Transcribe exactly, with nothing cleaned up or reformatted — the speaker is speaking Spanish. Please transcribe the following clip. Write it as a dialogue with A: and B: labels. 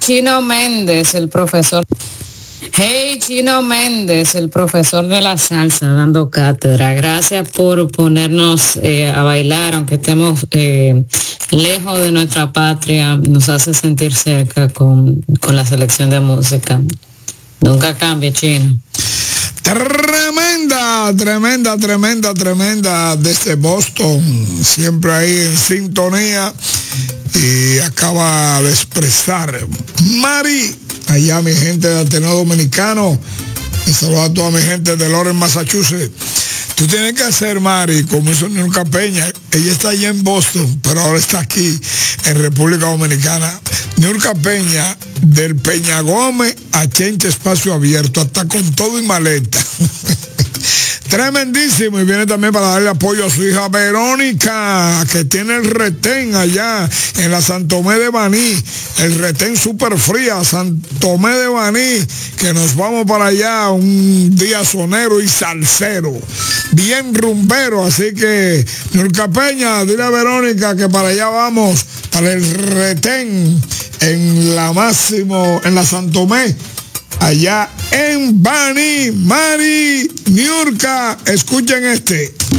A: Chino Méndez, el profesor. Hey, Chino Méndez, el profesor de la salsa, dando cátedra. Gracias por ponernos eh, a bailar, aunque estemos eh, lejos de nuestra patria. Nos hace sentir cerca con, con la selección de música. Nunca cambie, Chino.
B: Tremenda, tremenda, tremenda, tremenda desde Boston, siempre ahí en sintonía, y acaba de expresar Mari, allá mi gente de Ateneo Dominicano, y saludo a toda mi gente de Lawrence, Massachusetts. Tú tienes que hacer, Mari, como hizo Niurka Peña. Ella está allá en Boston, pero ahora está aquí en República Dominicana. Niurka Peña, del Peña Gómez a Chencha Espacio Abierto, hasta con todo y maleta. Tremendísimo. Y viene también para darle apoyo a su hija Verónica, que tiene el retén allá en la Santomé de Baní, el retén super fría, Santomé de Baní, que nos vamos para allá un día sonero y salsero, bien rumbero. Así que, Niurka Peña, dile a Verónica que para allá vamos, para el retén en la Máximo, en la Santomé, allá en Baní. Mari, Niurka, escuchen este.